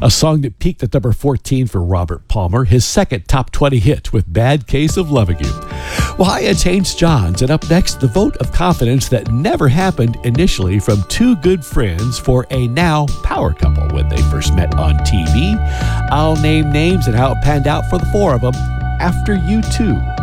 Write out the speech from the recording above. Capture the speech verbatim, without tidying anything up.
A song that peaked at number fourteen for Robert Palmer, his second top twenty hit with Bad Case of Loving You. Well, hi, it's Haynes Johns, and up next, the vote of confidence that never happened initially from two good friends for a now power couple when they first met on T V. I'll name names and how it panned out for the four of them after you two.